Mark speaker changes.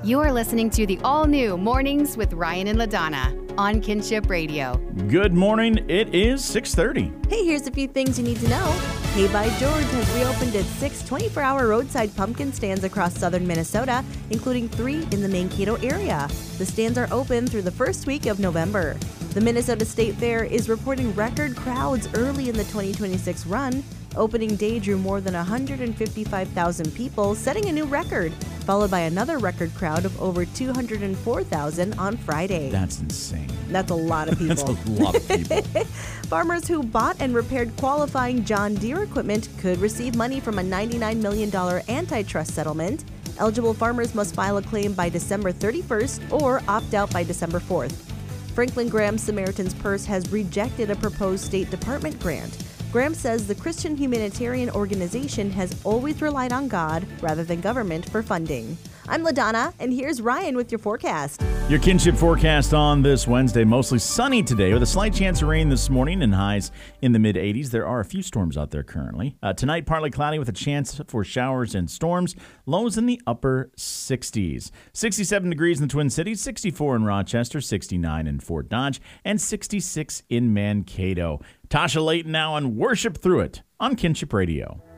Speaker 1: You're listening to the all-new Mornings with Ryan and LaDonna on Kinship Radio.
Speaker 2: Good morning. It is 6:30.
Speaker 3: Hey, here's a few things you need to know. Hey by George has reopened its 6 24-hour roadside pumpkin stands across southern Minnesota, including 3 in the Mankato area. The stands are open through the first week of November. The Minnesota State Fair is reporting record crowds early in the 2026 run. Opening day drew more than 155,000 people, setting a new record, followed by another record crowd of over 204,000 on Friday.
Speaker 2: That's insane.
Speaker 3: That's a lot of people.
Speaker 2: That's a lot of people.
Speaker 3: Farmers who bought and repaired qualifying John Deere equipment could receive money from a $99 million antitrust settlement. Eligible farmers must file a claim by December 31st or opt out by December 4th. Franklin Graham Samaritan's Purse has rejected a proposed State Department grant. Graham says the Christian humanitarian organization has always relied on God rather than government for funding. I'm LaDonna, and here's Ryan with your forecast.
Speaker 2: Your Kinship forecast on this Wednesday. Mostly sunny today with a slight chance of rain this morning and highs in the mid-80s. There are a few storms out there currently. Tonight, partly cloudy with a chance for showers and storms. Lows in the upper 60s. 67 degrees in the Twin Cities, 64 in Rochester, 69 in Fort Dodge, and 66 in Mankato. Tasha Layton now on Worship Through It on Kinship Radio.